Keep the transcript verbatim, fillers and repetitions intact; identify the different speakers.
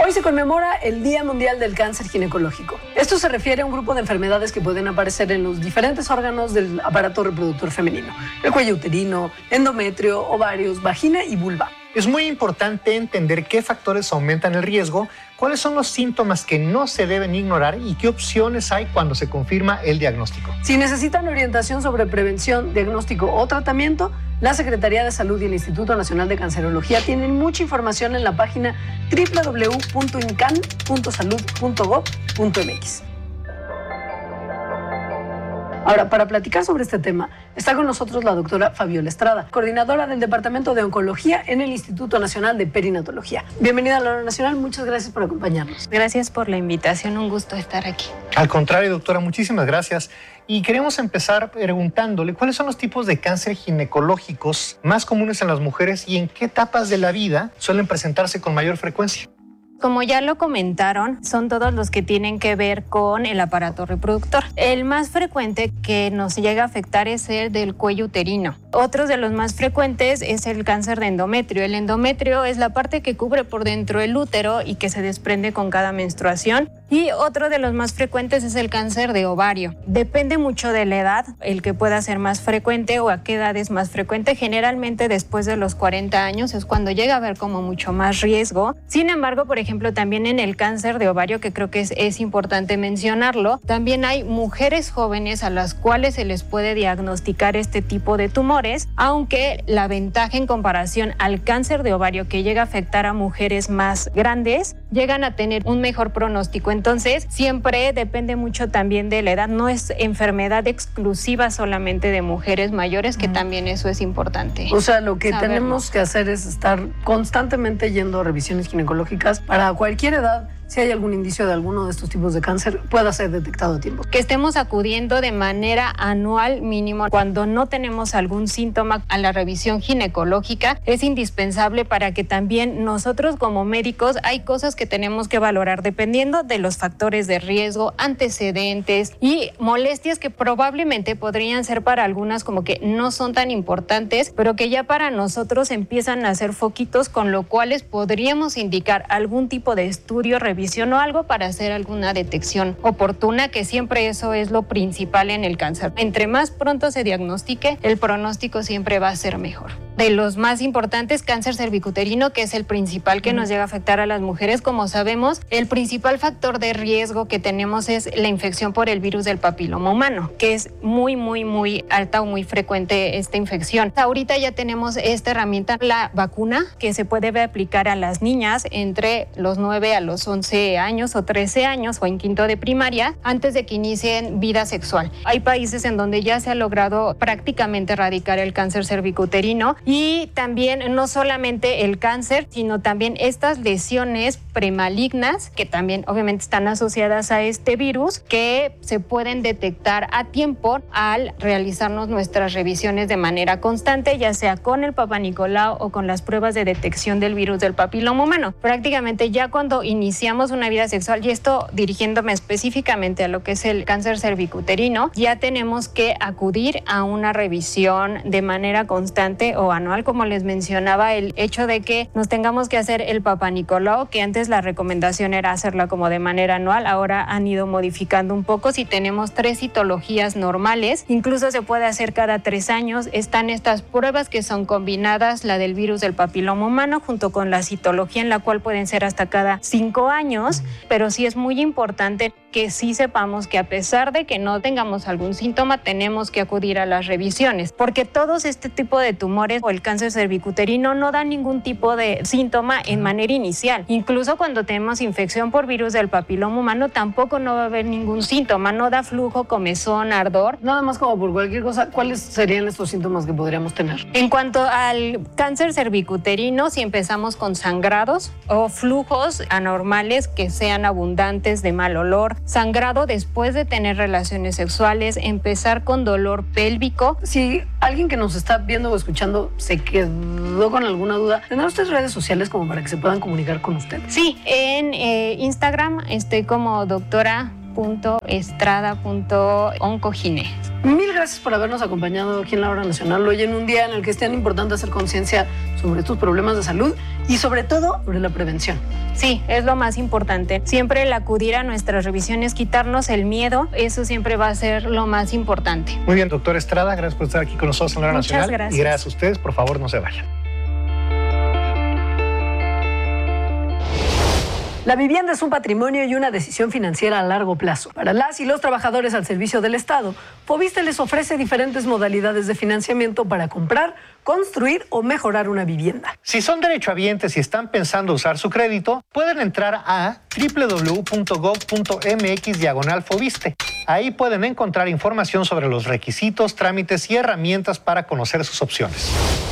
Speaker 1: Hoy se conmemora el Día Mundial del Cáncer Ginecológico. Esto se refiere a un grupo de enfermedades que pueden aparecer en los diferentes órganos del aparato reproductor femenino: el cuello uterino, endometrio, ovarios, vagina y vulva.
Speaker 2: Es muy importante entender qué factores aumentan el riesgo, cuáles son los síntomas que no se deben ignorar y qué opciones hay cuando se confirma el diagnóstico.
Speaker 1: Si necesitan orientación sobre prevención, diagnóstico o tratamiento, la Secretaría de Salud y el Instituto Nacional de Cancerología tienen mucha información en la página doble u doble u doble u punto incan punto salud punto gob punto m x. Ahora, para platicar sobre este tema, está con nosotros la doctora Fabiola Estrada, coordinadora del Departamento de Oncología en el Instituto Nacional de Perinatología. Bienvenida a la Hora Nacional, muchas gracias por acompañarnos.
Speaker 3: Gracias por la invitación, un gusto estar aquí.
Speaker 2: Al contrario, doctora, muchísimas gracias. Y queremos empezar preguntándole cuáles son los tipos de cáncer ginecológicos más comunes en las mujeres y en qué etapas de la vida suelen presentarse con mayor frecuencia.
Speaker 3: Como ya lo comentaron, son todos los que tienen que ver con el aparato reproductor. El más frecuente que nos llega a afectar es el del cuello uterino. Otro de los más frecuentes es el cáncer de endometrio. El endometrio es la parte que cubre por dentro el útero y que se desprende con cada menstruación. Y otro de los más frecuentes es el cáncer de ovario. Depende mucho de la edad, el que pueda ser más frecuente o a qué edad es más frecuente. Generalmente después de los cuarenta años es cuando llega a haber como mucho más riesgo. Sin embargo, por ejemplo, también en el cáncer de ovario, que creo que es, es importante mencionarlo, también hay mujeres jóvenes a las cuales se les puede diagnosticar este tipo de tumores, aunque la ventaja en comparación al cáncer de ovario, que llega a afectar a mujeres más grandes, llegan a tener un mejor pronóstico. Entonces, siempre depende mucho también de la edad. No es enfermedad exclusiva solamente de mujeres mayores, que mm. también eso es importante.
Speaker 1: O sea, lo que
Speaker 3: saberlo.
Speaker 1: tenemos que hacer es estar constantemente yendo a revisiones ginecológicas para cualquier edad. Si hay algún indicio de alguno de estos tipos de cáncer, pueda ser detectado a tiempo.
Speaker 3: Que estemos acudiendo de manera anual mínimo cuando no tenemos algún síntoma a la revisión ginecológica es indispensable para que también nosotros como médicos hay cosas que tenemos que valorar dependiendo de los factores de riesgo, antecedentes y molestias que probablemente podrían ser para algunas como que no son tan importantes, pero que ya para nosotros empiezan a ser foquitos, con lo cuales podríamos indicar algún tipo de estudio revisión o algo para hacer alguna detección oportuna, que siempre eso es lo principal en el cáncer. Entre más pronto se diagnostique, el pronóstico siempre va a ser mejor. De los más importantes, cáncer cervicuterino, que es el principal que nos llega a afectar a las mujeres. Como sabemos, el principal factor de riesgo que tenemos es la infección por el virus del papiloma humano, que es muy, muy, muy alta o muy frecuente esta infección. Ahorita ya tenemos esta herramienta, la vacuna, que se puede aplicar a las niñas entre los nueve a los once años o trece años o en quinto de primaria, antes de que inicien vida sexual. Hay países en donde ya se ha logrado prácticamente erradicar el cáncer cervicuterino. Y también no solamente el cáncer, sino también estas lesiones premalignas, que también obviamente están asociadas a este virus, que se pueden detectar a tiempo al realizarnos nuestras revisiones de manera constante, ya sea con el Papá Nicolau o con las pruebas de detección del virus del papiloma humano. Prácticamente ya cuando iniciamos una vida sexual, y esto dirigiéndome específicamente a lo que es el cáncer cervicuterino, ya tenemos que acudir a una revisión de manera constante o anual, como les mencionaba, el hecho de que nos tengamos que hacer el Papá Nicolau, que antes la recomendación era hacerla como de manera anual, ahora han ido modificando un poco. Si tenemos tres citologías normales, incluso se puede hacer cada tres años. Están estas pruebas que son combinadas, la del virus del papiloma humano junto con la citología, en la cual pueden ser hasta cada cinco años, pero sí es muy importante que sí sepamos que a pesar de que no tengamos algún síntoma, tenemos que acudir a las revisiones, porque todos este tipo de tumores o el cáncer cervicuterino no da ningún tipo de síntoma en manera inicial. Incluso cuando tenemos infección por virus del papiloma humano, tampoco no va a haber ningún síntoma, no da flujo, comezón, ardor.
Speaker 1: Nada más como por cualquier cosa, ¿cuáles serían estos síntomas que podríamos tener?
Speaker 3: En cuanto al cáncer cervicuterino, si empezamos con sangrados o flujos anormales que sean abundantes, de mal olor, sangrado después de tener relaciones sexuales, empezar con dolor pélvico.
Speaker 1: Si alguien que nos está viendo o escuchando se quedó con alguna duda, ¿tendrán ustedes redes sociales como para que se puedan comunicar con usted?
Speaker 3: Sí, en eh, Instagram estoy como doctora punto estrada punto oncogine.
Speaker 1: Mil gracias por habernos acompañado aquí en la Hora Nacional hoy en un día en el que es tan importante hacer conciencia sobre estos problemas de salud y sobre todo sobre la prevención.
Speaker 3: Sí, es lo más importante. Siempre el acudir a nuestras revisiones, quitarnos el miedo, eso siempre va a ser lo más importante.
Speaker 2: Muy bien, doctora Estrada, gracias por estar aquí con nosotros en la Hora
Speaker 3: Muchas
Speaker 2: Nacional.
Speaker 3: gracias.
Speaker 2: Y gracias a ustedes, por favor, no se vayan.
Speaker 1: La vivienda es un patrimonio y una decisión financiera a largo plazo. Para las y los trabajadores al servicio del Estado, Foviste les ofrece diferentes modalidades de financiamiento para comprar, construir o mejorar una vivienda.
Speaker 2: Si son derechohabientes y están pensando usar su crédito, pueden entrar a doble u doble u doble u punto gov punto m x diagonal Foviste. Ahí pueden encontrar información sobre los requisitos, trámites y herramientas para conocer sus opciones.